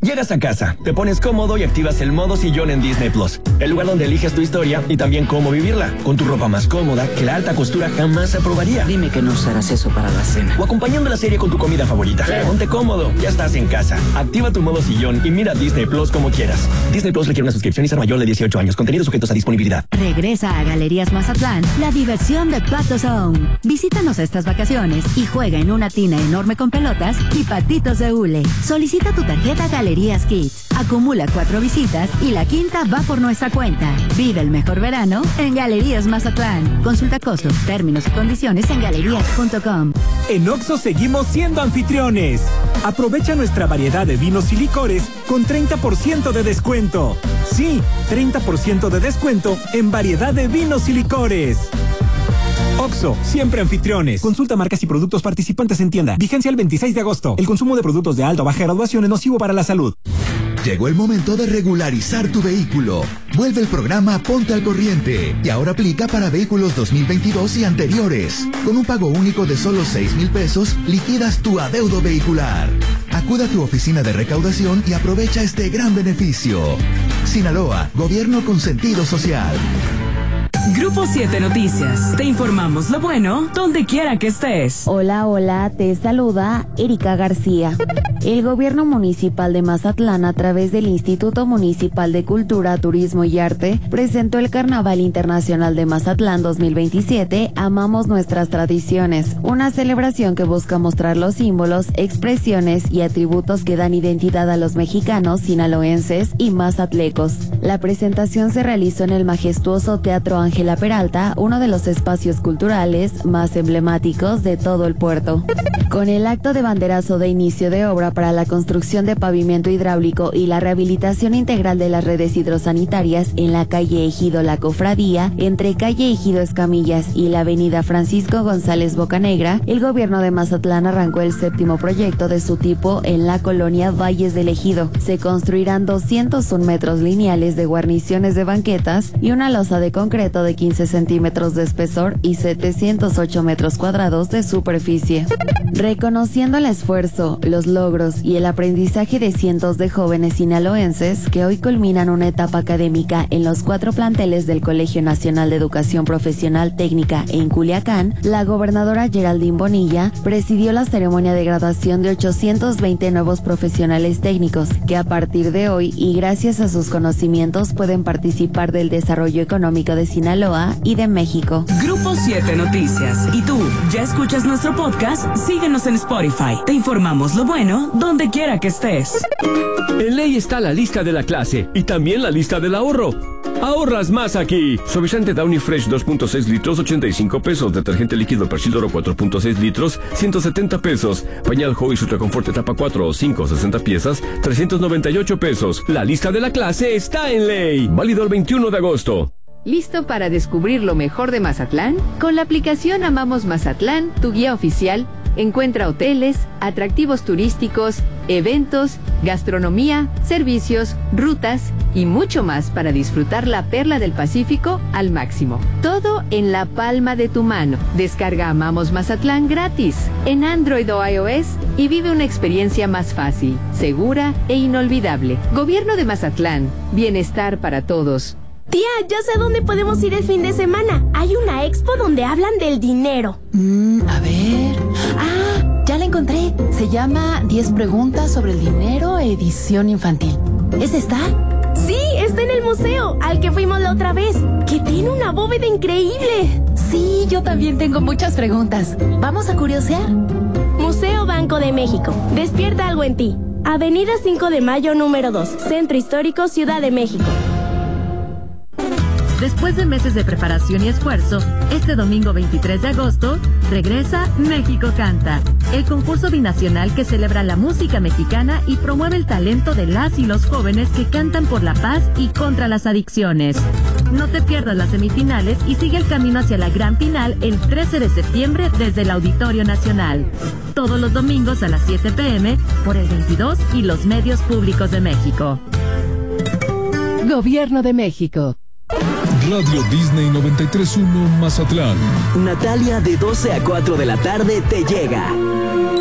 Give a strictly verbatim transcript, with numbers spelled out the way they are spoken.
Llegas a casa, te pones cómodo y activas el modo sillón en Disney Plus, el lugar donde eliges tu historia y también cómo vivirla, con tu ropa más cómoda que la alta costura jamás aprobaría. Dime que no usarás eso para la cena. O acompañando la serie con tu comida favorita. Sí. Ponte cómodo, ya estás en casa. Activa tu modo sillón y mira Disney Plus como quieras. Disney Plus requiere una suscripción y ser mayor de dieciocho años. Contenidos sujetos a disponibilidad. Regresa a Galerías Mazatlán la diversión de Pato Zone. Visítanos estas vacaciones y juega en una tina enorme con pelotas y patitos de hule. Solicita tu tarjeta Galerías Kids. Acumula cuatro visitas y la quinta va por nuestra cuenta. Vive el mejor verano en Galerías Mazatlán. Consulta costos, términos y condiciones en galerías punto com. En Oxxo seguimos siendo anfitriones. Aprovecha nuestra variedad de vinos y licores con treinta por ciento de descuento. Sí, treinta por ciento de descuento en variedad de vinos y licores. Oxxo, siempre anfitriones. Consulta marcas y productos participantes en tienda. Vigencia el veintiséis de agosto. El consumo de productos de alta o baja graduación es nocivo para la salud. Llegó el momento de regularizar tu vehículo. Vuelve el programa Ponte al Corriente y ahora aplica para vehículos dos mil veintidós y anteriores. Con un pago único de solo seis mil pesos, liquidas tu adeudo vehicular. Acuda a tu oficina de recaudación y aprovecha este gran beneficio. Sinaloa, gobierno con sentido social. Grupo siete Noticias. Te informamos lo bueno donde quiera que estés. Hola, hola, te saluda Erika García. El gobierno municipal de Mazatlán, a través del Instituto Municipal de Cultura, Turismo y Arte, presentó el Carnaval Internacional de Mazatlán dos mil veintisiete, Amamos Nuestras Tradiciones, una celebración que busca mostrar los símbolos, expresiones y atributos que dan identidad a los mexicanos, sinaloenses y mazatlecos. La presentación se realizó en el majestuoso Teatro Ángela Peralta, uno de los espacios culturales más emblemáticos de todo el puerto. Con el acto de banderazo de inicio de obra para la construcción de pavimento hidráulico y la rehabilitación integral de las redes hidrosanitarias en la calle Ejido La Cofradía, entre calle Ejido Escamillas y la avenida Francisco González Bocanegra, el gobierno de Mazatlán arrancó el séptimo proyecto de su tipo en la colonia Valles del Ejido. Se construirán doscientos un metros lineales de guarniciones de banquetas y una losa de concreto de quince centímetros de espesor y setecientos ocho metros cuadrados de superficie. Reconociendo el esfuerzo, los logros y el aprendizaje de cientos de jóvenes sinaloenses que hoy culminan una etapa académica en los cuatro planteles del Colegio Nacional de Educación Profesional Técnica en Culiacán, la gobernadora Geraldine Bonilla presidió la ceremonia de graduación de ochocientos veinte nuevos profesionales técnicos que a partir de hoy y gracias a sus conocimientos pueden participar del desarrollo económico de Sinaloa y de México. Grupo siete Noticias. ¿Y tú, ya escuchas nuestro podcast? Síguenos en Spotify. Te informamos lo bueno donde quiera que estés. En Ley está la lista de la clase y también la lista del ahorro. Ahorras más aquí. Suavizante Downy Fresh dos punto seis litros, ochenta y cinco pesos. Detergente líquido Persil Oro cuatro punto seis litros, ciento setenta pesos. Pañal Joy Ultra Confort etapa cuatro o cinco, sesenta piezas, trescientos noventa y ocho pesos. La lista de la clase está en Ley. Válido el veintiuno de agosto. ¿Listo para descubrir lo mejor de Mazatlán? Con la aplicación Amamos Mazatlán, tu guía oficial, encuentra hoteles, atractivos turísticos, eventos, gastronomía, servicios, rutas y mucho más para disfrutar la perla del Pacífico al máximo. Todo en la palma de tu mano. Descarga Amamos Mazatlán gratis en Android o iOS y vive una experiencia más fácil, segura e inolvidable. Gobierno de Mazatlán. Bienestar para todos. Tía, ya sé dónde podemos ir el fin de semana. Hay una expo donde hablan del dinero. Mm, a ver... Ah, ya la encontré. Se llama diez preguntas sobre el dinero, edición infantil. ¿Es esta? Sí, está en el museo, al que fuimos la otra vez, que tiene una bóveda increíble. Sí, yo también tengo muchas preguntas. ¿Vamos a curiosear? Museo Banco de México. Despierta algo en ti. Avenida cinco de mayo, número dos. Centro Histórico, Ciudad de México. Después de meses de preparación y esfuerzo, este domingo veintitrés de agosto, regresa México Canta, el concurso binacional que celebra la música mexicana y promueve el talento de las y los jóvenes que cantan por la paz y contra las adicciones. No te pierdas las semifinales y sigue el camino hacia la gran final el trece de septiembre desde el Auditorio Nacional. Todos los domingos a las siete pe eme por el veintidós y los medios públicos de México. Gobierno de México. Radio Disney noventa y tres punto uno Mazatlán. Natalia, de doce a cuatro de la tarde te llega.